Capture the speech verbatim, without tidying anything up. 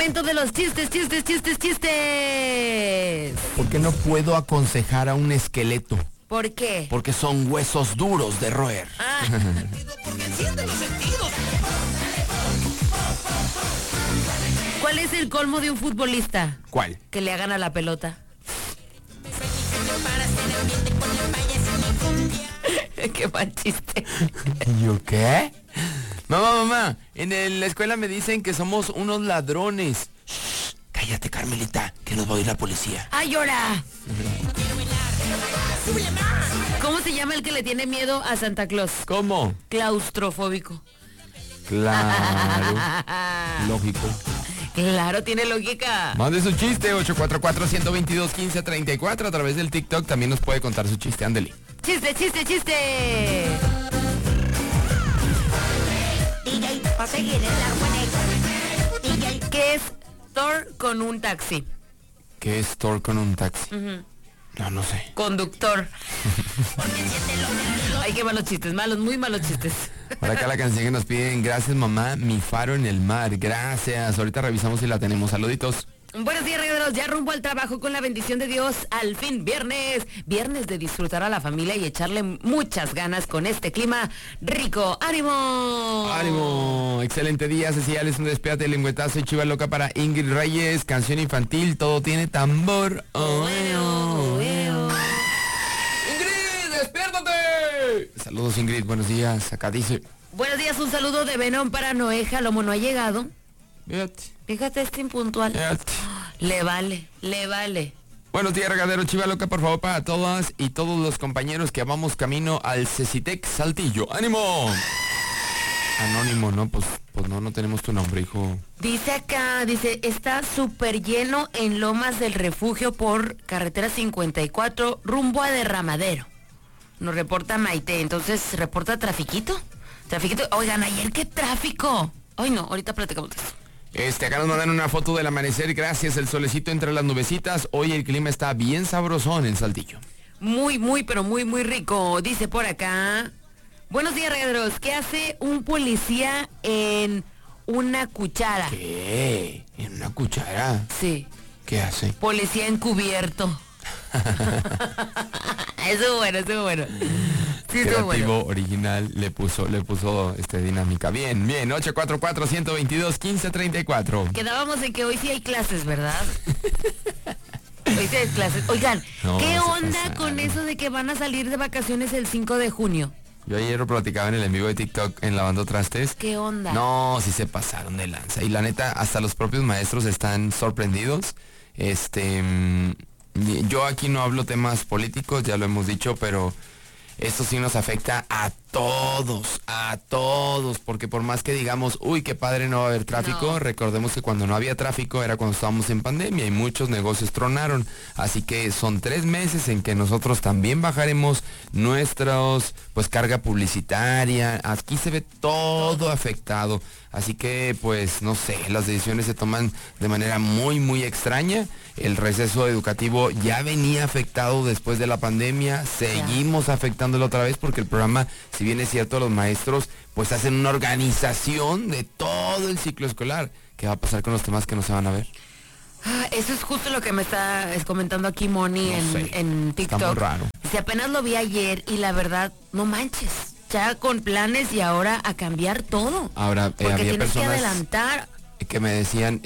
momento de los chistes, chistes, chistes, chistes. ¿Por qué no puedo aconsejar a un esqueleto? ¿Por qué? Porque son huesos duros de roer. Ah. ¿Cuál es el colmo de un futbolista? ¿Cuál? Que le hagan a la pelota. Qué mal chiste. ¿Yo qué? Mamá, mamá, en el- la escuela me dicen que somos unos ladrones. Shh, cállate, Carmelita, que nos va a oír la policía. ¡Ay, llora! ¿Cómo se llama el que le tiene miedo a Santa Claus? ¿Cómo? Claustrofóbico. Claro, lógico. Claro, tiene lógica. Mande su chiste, ocho cuatro cuatro, uno dos dos, uno cinco tres cuatro. A través del TikTok también nos puede contar su chiste, ándele. Chiste, chiste, chiste. ¿Qué es Thor con un taxi? ¿Qué es Thor con un taxi? No, no sé. Conductor. Ay, qué malos chistes, malos, muy malos chistes. Por acá la canción que nos piden, gracias mamá, mi faro en el mar, gracias. Ahorita revisamos si la tenemos, saluditos. Buenos días, regaderos, ya rumbo al trabajo con la bendición de Dios. Al fin, viernes, viernes de disfrutar a la familia y echarle muchas ganas con este clima rico. ¡Ánimo! ¡Ánimo! Excelente día, Cecilia, es un despégate, lengüetazo y chiva loca para Ingrid Reyes, canción infantil, todo tiene tambor. Oh, Bueno, bueno. ¡Ingrid, despiértate! Saludos, Ingrid, buenos días. Acá dice... Buenos días, un saludo de Benón para Noé Jalomo, no ha llegado. Fíjate, Fíjate, este impuntual. fíjate. Le vale, le vale. Buenos días, regadero, chiva loca, por favor, para todas y todos los compañeros que vamos camino al Cecitec Saltillo. ¡Ánimo! Anónimo, ¿no? Pues, pues no, no tenemos tu nombre, hijo. Dice acá, dice, está súper lleno en Lomas del Refugio por carretera cincuenta y cuatro, rumbo a Derramadero. Nos reporta Maite, entonces, ¿reporta trafiquito? Trafiquito, oigan, ayer qué tráfico. Ay no, ahorita platicamos de eso. Este, acá nos mandan una foto del amanecer, gracias, el solecito entre las nubecitas. Hoy el clima está bien sabrosón en Saltillo. Muy, muy, pero muy, muy rico. Dice por acá. Buenos días, regaderos. ¿Qué hace un policía en una cuchara? ¿Qué? ¿En una cuchara? Sí, ¿Qué hace? policía encubierto. Eso es bueno, eso es bueno. Sí, eso es Creativo, bueno. original, le puso, le puso este dinámica. Bien, bien, ocho cuatro cuatro, uno dos dos, uno cinco tres cuatro. Quedábamos en que hoy sí hay clases, ¿verdad? Hoy sí hay clases. Oigan, No, ¿qué se onda pasaron. con eso de que van a salir de vacaciones el cinco de junio? Yo ayer lo platicaba en el en vivo de TikTok en Lavando Trastes. ¿Qué onda? No, sí se pasaron de lanza. Y la neta, hasta los propios maestros están sorprendidos. Este, mm, yo aquí no hablo temas políticos, ya lo hemos dicho, pero esto sí nos afecta a todos, a todos, porque por más que digamos, uy, qué padre, no va a haber tráfico, No. recordemos que cuando no había tráfico era cuando estábamos en pandemia y muchos negocios tronaron, así que son tres meses en que nosotros también bajaremos nuestros, pues, carga publicitaria, aquí se ve todo afectado, así que, pues, no sé, las decisiones se toman de manera muy, muy extraña. El receso educativo ya venía afectado después de la pandemia, seguimos afectándolo otra vez porque el programa, si bien es cierto, los maestros pues hacen una organización de todo el ciclo escolar. ¿Qué va a pasar con los temas que no se van a ver? Ah, eso es justo lo que me está es comentando aquí Moni No en, sé, en está TikTok. muy raro. Si apenas lo vi ayer y la verdad, no manches. Ya con planes y ahora a cambiar todo. Ahora, eh, Porque había tienes que personas adelantar. que me decían,